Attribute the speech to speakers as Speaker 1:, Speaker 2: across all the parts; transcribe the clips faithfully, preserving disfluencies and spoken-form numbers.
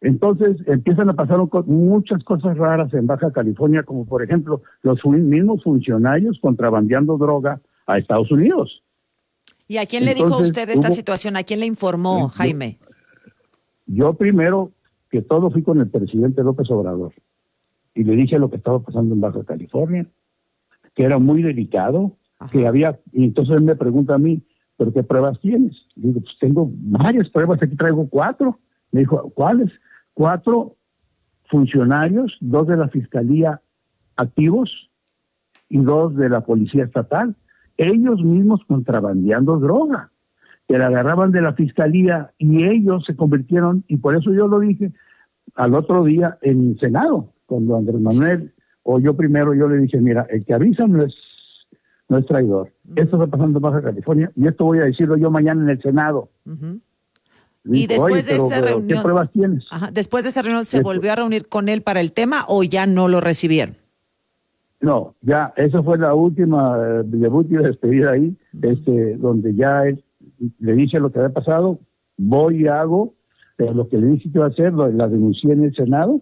Speaker 1: Entonces empiezan a pasar muchas cosas raras en Baja California, como por ejemplo los mismos funcionarios contrabandeando droga a Estados Unidos.
Speaker 2: ¿Y a quién le
Speaker 1: Entonces,
Speaker 2: dijo usted de esta
Speaker 1: hubo,
Speaker 2: situación? ¿A quién le informó, Jaime?
Speaker 1: Yo, yo primero que todo fui con el presidente López Obrador y le dije lo que estaba pasando en Baja California, que era muy delicado, Ajá. que había, y entonces él me pregunta a mí, ¿pero qué pruebas tienes? Le digo, pues tengo varias pruebas, aquí traigo cuatro. Me dijo, ¿cuáles? Cuatro funcionarios, dos de la Fiscalía activos y dos de la Policía Estatal. Ellos mismos contrabandeando droga, que la agarraban de la Fiscalía y ellos se convirtieron, y por eso yo lo dije al otro día en el Senado, cuando Andrés Manuel, o yo primero, yo le dije, mira, el que avisa no es, no es traidor. Uh-huh. Esto está pasando en Baja California y esto voy a decirlo yo mañana en el Senado.
Speaker 2: Uh-huh. Y
Speaker 1: Dijo,
Speaker 2: después de
Speaker 1: pero,
Speaker 2: esa
Speaker 1: pero,
Speaker 2: reunión,
Speaker 1: ¿qué pruebas tienes?
Speaker 2: Ajá, después de esa reunión, ¿se
Speaker 1: Esto,
Speaker 2: volvió a reunir con él para el tema o ya no lo recibieron?
Speaker 1: No, ya, esa fue la última eh, debut y despedida ahí, uh-huh. este, donde ya él le dice lo que había pasado, voy y hago eh, lo que le dije que iba a hacer, lo, la denuncié en el Senado.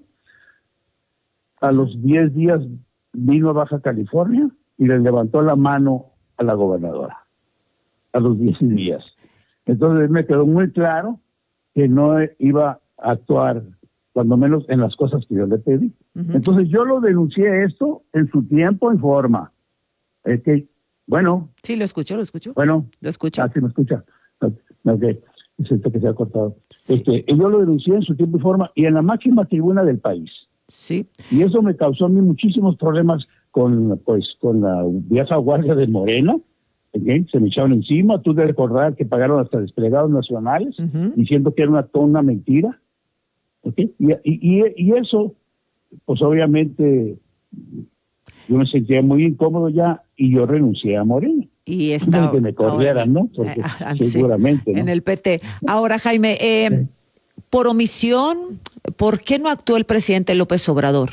Speaker 1: A los diez días vino a Baja California y le levantó la mano a la gobernadora, a los diez días. Entonces me quedó muy claro que no iba a actuar, cuando menos en las cosas que yo le pedí. Uh-huh. Entonces yo lo denuncié esto en su tiempo, en forma. Es que, bueno.
Speaker 2: Sí, lo escucho, lo escucho.
Speaker 1: Bueno.
Speaker 2: Lo escucho.
Speaker 1: Ah, sí, me escucha. Ok, siento que se ha cortado.
Speaker 2: Sí.
Speaker 1: Este, yo lo denuncié en su tiempo y forma y en la máxima tribuna del país.
Speaker 2: Sí.
Speaker 1: Y eso me causó a mí muchísimos problemas con, pues, con la vieja guardia de Morena. ¿Okay? Se me echaron encima. Tú debes recordar que pagaron hasta desplegados nacionales, uh-huh. diciendo que era una, una mentira. ¿Okay? Y, y, y eso, pues obviamente, yo me sentía muy incómodo ya y yo renuncié a Morena.
Speaker 2: Y está
Speaker 1: que me corrieran, ahora, ¿no? Porque eh, seguramente,
Speaker 2: sí,
Speaker 1: ¿no?
Speaker 2: En el P T. Ahora, Jaime, eh, sí. por omisión, ¿por qué no actuó el presidente López Obrador?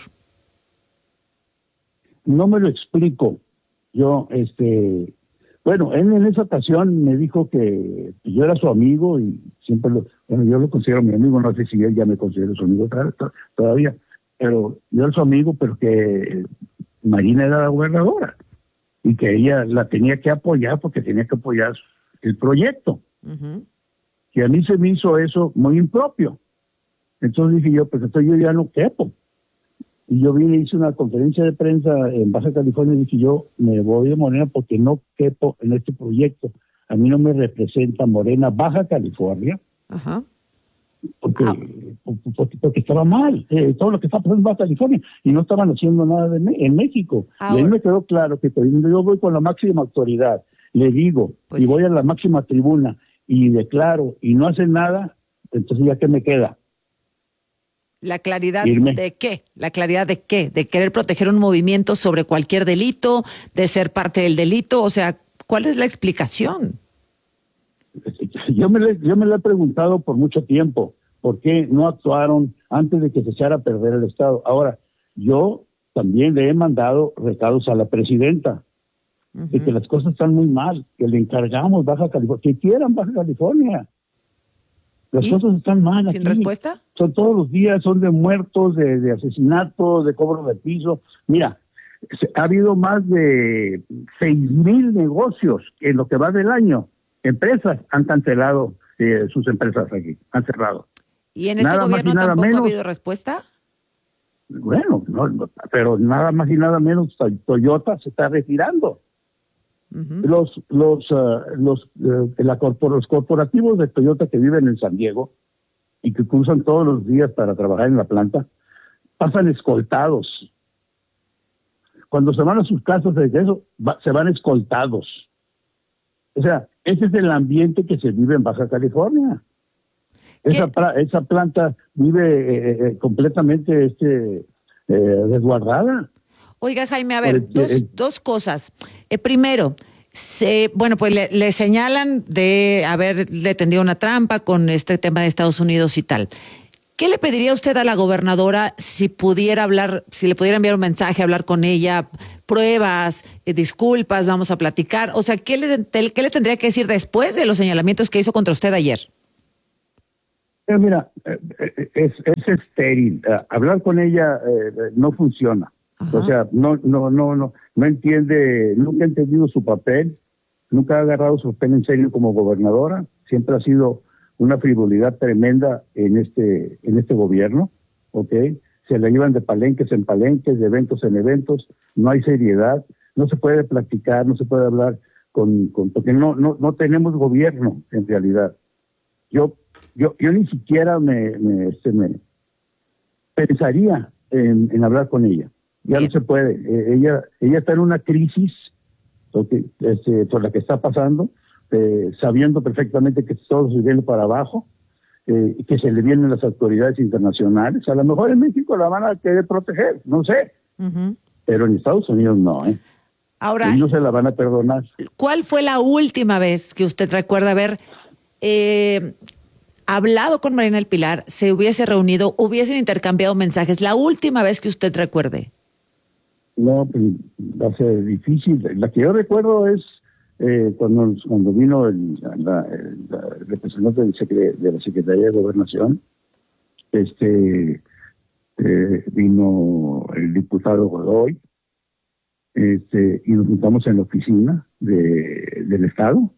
Speaker 1: No me lo explico. Yo, este, bueno, él en esa ocasión me dijo que yo era su amigo y siempre lo, bueno, yo lo considero mi amigo, no sé si él ya me considera su amigo todavía, pero yo era su amigo, pero que Marina era la gobernadora y que ella la tenía que apoyar porque tenía que apoyar el proyecto. Uh-huh. Y a mí se me hizo eso muy impropio. Entonces dije yo, pues entonces yo ya no quepo. Y yo vine, hice una conferencia de prensa en Baja California y dije yo me voy de Morena porque no quepo en este proyecto. A mí no me representa Morena Baja California. Ajá. Porque, ah. porque, porque estaba mal, eh, todo lo que está pasando en Baja California y no estaban haciendo nada de me- en México. Ahora. Y ahí me quedó claro que yo voy con la máxima autoridad, le digo, pues y voy a la máxima tribuna y declaro y no hacen nada, entonces ya qué me queda.
Speaker 2: ¿La claridad Irme. de qué? ¿La claridad de qué? ¿De querer proteger un movimiento sobre cualquier delito? ¿De ser parte del delito? O sea, ¿cuál es la explicación?
Speaker 1: Yo me, le, yo me lo he preguntado por mucho tiempo. ¿Por qué no actuaron antes de que se echara a perder el Estado? Ahora, yo también le he mandado recados a la presidenta uh-huh. de que las cosas están muy mal, que le encargamos Baja California, que quieran Baja California. Las cosas están mal
Speaker 2: ¿Sin
Speaker 1: aquí.
Speaker 2: respuesta?
Speaker 1: Son todos los días, son de muertos, de, de asesinatos, de cobro de piso. Mira, se, ha habido más de seis mil negocios en lo que va del año. Empresas han cancelado eh, sus empresas aquí, han cerrado.
Speaker 2: ¿Y en este nada gobierno más y tampoco menos, ha habido respuesta?
Speaker 1: Bueno, no, no, pero nada más y nada menos Toyota se está retirando. Uh-huh. Los los uh, los uh, la corpor- los corporativos de Toyota que viven en San Diego y que cruzan todos los días para trabajar en la planta pasan escoltados. Cuando se van a sus casas de eso va, se van escoltados. O sea, ese es el ambiente que se vive en Baja California. Esa pra- esa planta vive eh, eh, completamente este eh, desguardada.
Speaker 2: Oiga, Jaime, a ver, dos, eh, dos cosas. Eh, primero, se, bueno, pues le, le señalan de haberle tendido una trampa con este tema de Estados Unidos y tal. ¿Qué le pediría usted a la gobernadora si pudiera hablar, si le pudiera enviar un mensaje, hablar con ella, pruebas, eh, disculpas, vamos a platicar? O sea, ¿qué le, ¿qué le tendría que decir después de los señalamientos que hizo contra usted ayer?
Speaker 1: Pero mira, es, es estéril. Hablar con ella eh, no funciona. Ajá. O sea, no, no, no, no, no entiende, nunca ha entendido su papel, nunca ha agarrado su papel en serio como gobernadora. Siempre ha sido una frivolidad tremenda en este, en este gobierno, ¿ok? Se la llevan de palenques en palenques, de eventos en eventos, no hay seriedad, no se puede platicar, no se puede hablar con, con porque no, no, no tenemos gobierno en realidad. Yo Yo, yo ni siquiera me, me, este, me pensaría en, en hablar con ella. Ya Bien. no se puede. Eh, ella ella está en una crisis porque, este, por la que está pasando, eh, sabiendo perfectamente que todo se viene para abajo, eh, que se le vienen las autoridades internacionales. A lo mejor en México la van a querer proteger, no sé. Uh-huh. Pero en Estados Unidos no, ¿eh?
Speaker 2: Ahora,
Speaker 1: y no se la van a perdonar.
Speaker 2: ¿Cuál fue la última vez que usted recuerda haber eh, hablado con Marina del Pilar, se hubiese reunido, hubiesen intercambiado mensajes? La última vez que usted recuerde.
Speaker 1: No, pues va a ser difícil. La que yo recuerdo es eh, cuando, cuando vino el, la, el, la representante del secre, de la Secretaría de Gobernación, este eh, vino el diputado Godoy, este, y nos juntamos en la oficina de, del Estado,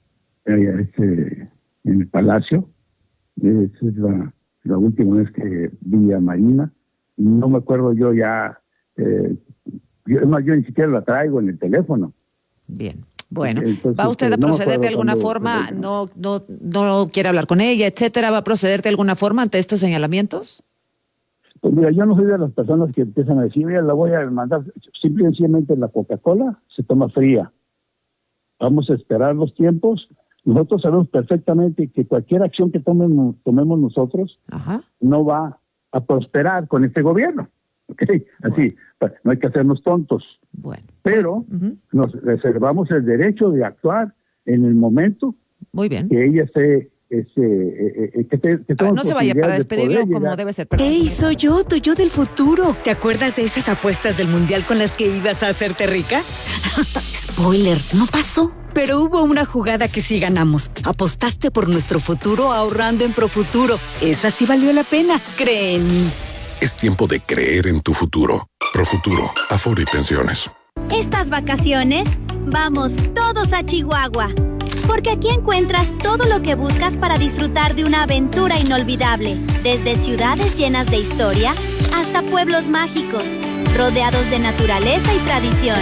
Speaker 1: este, en el Palacio. Esa es la, la última vez que vi a Marina. No me acuerdo yo ya, eh, yo, es más, yo ni siquiera la traigo en el teléfono.
Speaker 2: Bien, bueno, entonces, ¿va usted a proceder no de alguna cuando, forma? No, no, no quiere hablar con ella, etcétera. ¿Va a proceder de alguna forma ante estos señalamientos?
Speaker 1: Pues mira, yo no soy de las personas que empiezan a decir, mira, la voy a mandar. Simple y sencillamente la Coca-Cola se toma fría. Vamos a esperar los tiempos. Nosotros sabemos perfectamente que cualquier acción que tomemos, tomemos nosotros Ajá. no va a prosperar con este gobierno. ¿Okay? Así, bueno. No hay que hacernos tontos.
Speaker 2: Bueno.
Speaker 1: Pero uh-huh. nos reservamos el derecho de actuar en el momento
Speaker 2: Muy bien.
Speaker 1: que ella esté... Este, eh, eh, que te, que
Speaker 2: ah, no se vaya para despedirlo de como debe ser.
Speaker 3: ¡Ey, soy yo, tu yo del futuro! ¿Te acuerdas de esas apuestas del mundial con las que ibas a hacerte rica? Spoiler, no pasó. Pero hubo una jugada que sí ganamos. Apostaste por nuestro futuro ahorrando en Profuturo. Esa sí valió la pena, cree en mí.
Speaker 4: Es tiempo de creer en tu futuro. Profuturo, Afore y Pensiones.
Speaker 5: Estas vacaciones, vamos todos a Chihuahua. Porque aquí encuentras todo lo que buscas para disfrutar de una aventura inolvidable. Desde ciudades llenas de historia hasta pueblos mágicos, rodeados de naturaleza y tradición.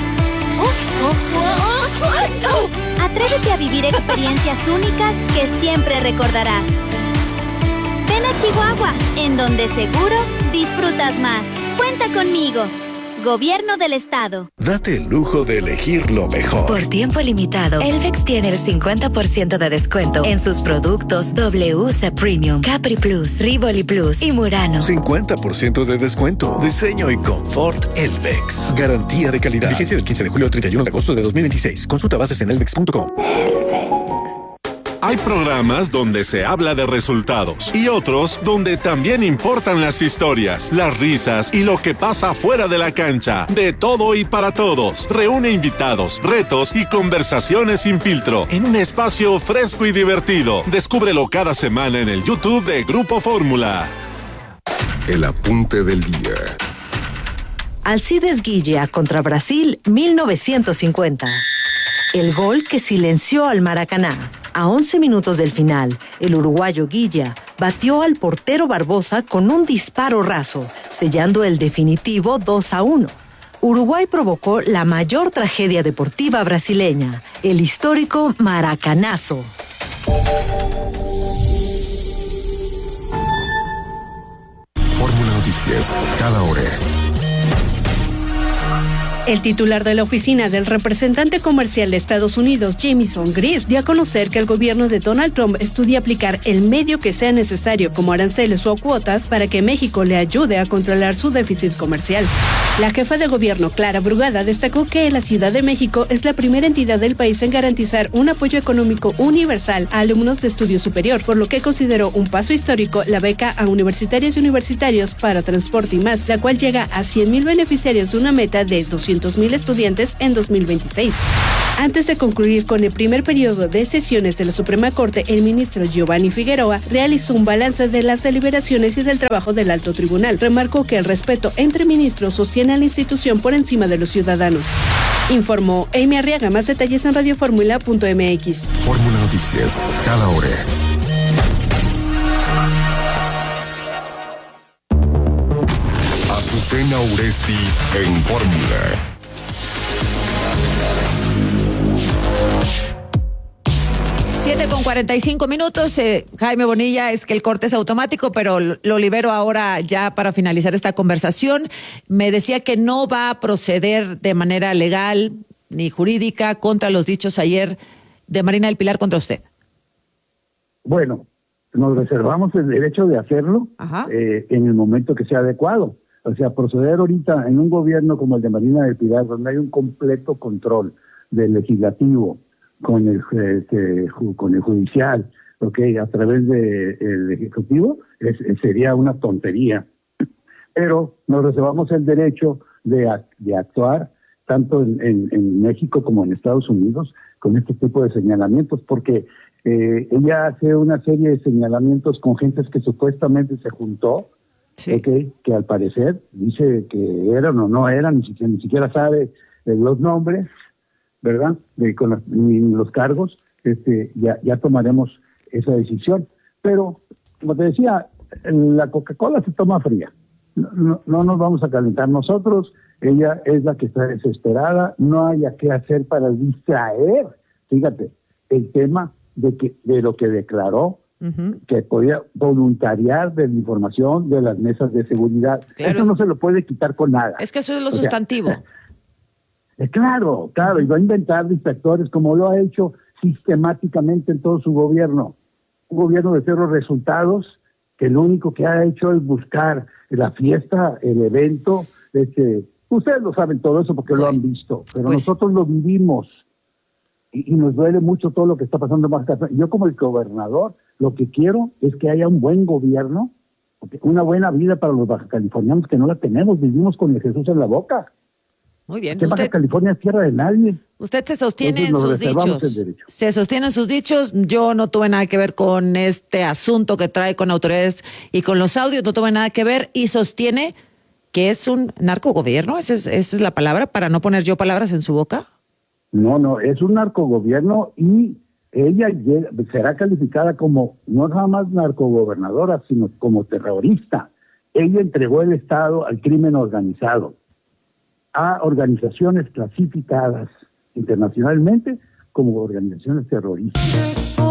Speaker 5: Atrévete a vivir experiencias únicas que siempre recordarás. Ven a Chihuahua, en donde seguro disfrutas más. Cuenta conmigo. Gobierno del Estado.
Speaker 6: Date el lujo de elegir lo mejor.
Speaker 7: Por tiempo limitado, Elvex tiene el cincuenta por ciento de descuento en sus productos W C Premium, Capri Plus, Rivoli Plus y Murano.
Speaker 6: cincuenta por ciento de descuento. Diseño y confort Elvex. Garantía de calidad. Vigencia del quince de julio al treinta y uno de agosto de dos mil veintiséis. Consulta bases en elvex punto com.
Speaker 8: Hay programas donde se habla de resultados y otros donde también importan las historias, las risas y lo que pasa fuera de la cancha. De todo y para todos. Reúne invitados, retos y conversaciones sin filtro en un espacio fresco y divertido. Descúbrelo cada semana en el YouTube de Grupo Fórmula.
Speaker 4: El apunte del día.
Speaker 9: Alcides Guilla contra Brasil mil novecientos cincuenta. El gol que silenció al Maracaná. A once minutos del final, el uruguayo Guilla batió al portero Barbosa con un disparo raso, sellando el definitivo dos a uno. Uruguay provocó la mayor tragedia deportiva brasileña, el histórico Maracanazo.
Speaker 4: Fórmula Noticias, cada hora.
Speaker 10: El titular de la oficina del representante comercial de Estados Unidos, Jamieson Greer, dio a conocer que el gobierno de Donald Trump estudia aplicar el medio que sea necesario como aranceles o cuotas para que México le ayude a controlar su déficit comercial. La jefa de gobierno, Clara Brugada, destacó que la Ciudad de México es la primera entidad del país en garantizar un apoyo económico universal a alumnos de estudio superior, por lo que consideró un paso histórico la beca a universitarias y universitarios para transporte y más, la cual llega a cien mil beneficiarios de una meta de doscientos mil estudiantes en dos mil veintiséis. Antes de concluir con el primer periodo de sesiones de la Suprema Corte, el ministro Giovanni Figueroa realizó un balance de las deliberaciones y del trabajo del Alto Tribunal. Remarcó que el respeto entre ministros sostiene a la institución por encima de los ciudadanos. Informó Amy Arriaga. Más detalles en radioformula punto m x.
Speaker 4: Fórmula Noticias, cada hora. Azucena Uresti en Fórmula.
Speaker 2: siete con cuarenta y cinco minutos. Eh, Jaime Bonilla, es que el corte es automático, pero lo libero ahora ya para finalizar esta conversación. Me decía que no va a proceder de manera legal ni jurídica contra los dichos ayer de Marina del Pilar contra usted.
Speaker 1: Bueno, nos reservamos el derecho de hacerlo eh, en el momento que sea adecuado. O sea, proceder ahorita en un gobierno como el de Marina del Pilar, donde hay un completo control del legislativo con el este, con el judicial, okay, a través del ejecutivo, es, sería una tontería. Pero nos reservamos el derecho de, de actuar tanto en, en, en México como en Estados Unidos con este tipo de señalamientos, porque eh, ella hace una serie de señalamientos con gentes que supuestamente se juntó, sí. okay, que al parecer dice que eran o no eran, ni siquiera, ni siquiera sabe eh, los nombres, ¿verdad? De, con las, ni los cargos, este, ya, ya tomaremos esa decisión. Pero, como te decía, la Coca-Cola se toma fría. No, no, no nos vamos a calentar nosotros. Ella es la que está desesperada. No haya qué hacer para distraer, fíjate, el tema de que de lo que declaró, uh-huh. que podía voluntariar de la información de las mesas de seguridad. Claro, eso es, no se lo puede quitar con nada.
Speaker 2: Es que eso es lo o sustantivo. Sea,
Speaker 1: Eh, claro, claro, y va a inventar distractores como lo ha hecho sistemáticamente en todo su gobierno. Un gobierno de cero resultados, que lo único que ha hecho es buscar la fiesta, el evento. Este, ustedes lo saben todo eso porque bueno, lo han visto, pero pues, nosotros lo vivimos y, y nos duele mucho todo lo que está pasando en Baja California. Yo como el gobernador, lo que quiero es que haya un buen gobierno, una buena vida para los bajacalifornianos que no la tenemos, vivimos con el Jesús en la boca.
Speaker 2: Muy bien.
Speaker 1: Que Baja California es tierra de nadie.
Speaker 2: Usted se sostiene en sus dichos. Se sostiene en sus dichos. Yo no tuve nada que ver con este asunto que trae con autoridades y con los audios, no tuve nada que ver, y sostiene que es un narcogobierno. ¿Esa es, esa es la palabra, para no poner yo palabras en su boca?
Speaker 1: No, no, es un narcogobierno y ella será calificada como no nada más narcogobernadora, sino como terrorista. Ella entregó el Estado al crimen organizado, a organizaciones clasificadas internacionalmente como organizaciones terroristas.